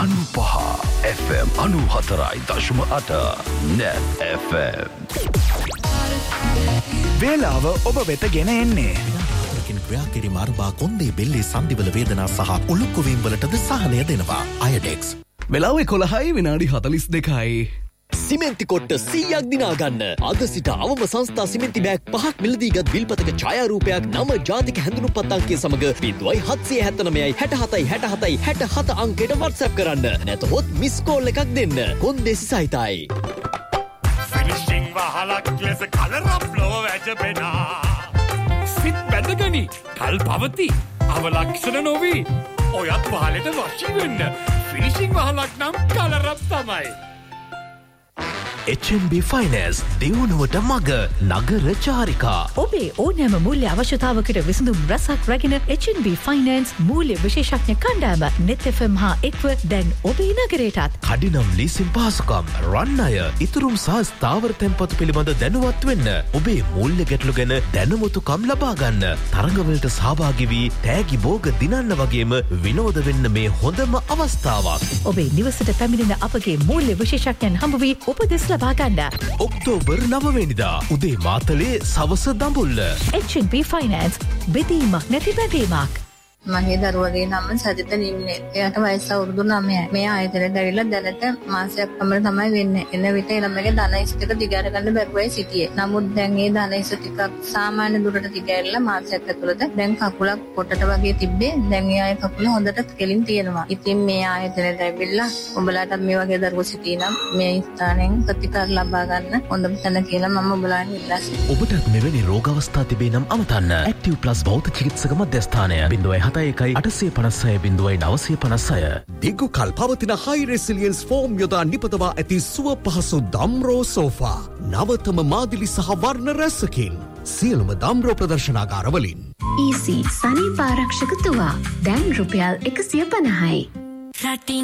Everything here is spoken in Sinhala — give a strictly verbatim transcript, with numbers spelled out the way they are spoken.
අනුපහ එෆ් එම් අනුහතරයි දශම අට Net එෆ් එම්. වේලාව ඔබ වෙත ගෙන එන්නේ ක්‍රියාකිරි මාර්බා කොන්දේ බෙල්ලේ සංදිවල වේදනා සහ උළුක්කුවීම් වලටද සහනය දෙනවා. අයඩෙක්ස්. වෙලාව එකොළහයි විනාඩි හතළිස් දෙකයි. සිමෙන්ති කොට්ට සීයක් දිනාගන්න. අද සිට අවම සංස්ථා සිමෙන්ති බෑග් පහක් මිලදීගත් විල්පතක ඡායාරූපයක් නම ජාතික හැඳුනුම්පත් අංකය සමග බිංදුවයි හත්සිය හැත්තනවයයි හැට හතයි හැට හතයි හැට හත අංකයට WhatsApp කරන්න. නැතහොත් මිස් කෝල් එකක් දෙන්න. කොන්දේසි සහිතයි. ෆිනිෂිං වහලක් ලෙස කලරප් ලොව වැජබෙනා. සිත් බැඳගනි කල් පවති අවලක්ෂණ නොවී ඔයත් වහලට වශී වෙන්න. ෆිනිෂිං වහලක් නම් කලරප් තමයි. එච් එන් බී ෆයිනෑන්ස් දියුණුවට මග නගර චාරිකා. ඔබේ ඕනෑම මූල්‍ය අවශ්‍යතාවකට විසඳුම් රැසක් රැගෙන එච් එන් බී ෆයිනෑන්ස් මූල්‍ය විශේෂඥ කණ්ඩායම net එෆ් එම් හා එක්ව දැන් ඔබේ නගරයටත් කඩිනම් ලීසින් පහසුකම් රන් අය ඉතුරුම් සහ ස්ථාවර තැන්පතු පිළිබඳ දැනුවත් වෙන්න. ඔබේ මූල්‍ය ගැටලු ගැන දැනුමුතුකම් ලබා ගන්න. තරඟවලට සහභාගී වී තෑගි භෝග දිනන්න වගේම විනෝද වෙන්න මේ හොඳම අවස්ථාවක්. ඔබේ නිවසට පැමිණෙන අපගේ මූල්‍ය විශේෂඥයන් හමු වී උපදෙස් ලබා ගන්න. ඔක්තෝබර් නවවෙනිදා උදේ මාතලේ සවස දඹුල්ල. එච් එන් බී ෆයිනෑන්ස් බෙදීමක් නැති බැඳීමක්. මගේ දරුවගේ නම සජිත නිම්නේ. එයාට වයස අවුරුදු නවයයි. මේ ආයතනයට ඇවිල්ලා දැනට මාසයක් පමණ තමයි වෙන්නේ. එන විට ළමගේ ධනයිස් ටික දිගාර ගන්න බැරුවයි සිටියේ. නමුත් දැන් ඒ ධනයිස් ටිකක් සාමාන්‍ය දුරට දිගෑරලා මාසයක් ඇතුළත දැන් කකුලක් පොටට වගේ තිබ්බේ. දැන් ඒ ආයේ කකුල හොඳට කෙලින් තියෙනවා. ඉතින් මේ ආයතනයට ඇවිල්ලා උඹලාට මේ වගේ දරුවෝ සිටිනම් මේ ස්ථානෙන් ප්‍රතිකාර ලබා ගන්න හොඳම තැන කියලා මම උඹලාට ඉල්ලා සිටිනවා. ඔබටත් මෙවැනි රෝග අවස්ථා තිබේ නම් අමතන්න. ඇක්ටිව් ප්ලස් භෞතික චිකිත්සක මධ්‍යස්ථානය එකයි අටසිය පනස්සය බිඳුවයි නවසිය පනස්සය. දිගු කල් පවතින හයි රෙසිලියන්ස් ෆෝම් යොදා නිපදවා ඇති සුව පහසු දම්රෝ සෝෆා. නවතම මාදිලි සහ වර්ණ රැසකින් සියලුම දම්රෝ ප්‍රදර්ශනාගාරවලින්. ඊසි සනීපාරක්ෂක තුවා දැන් රුපියල් එකසිය පනහයි.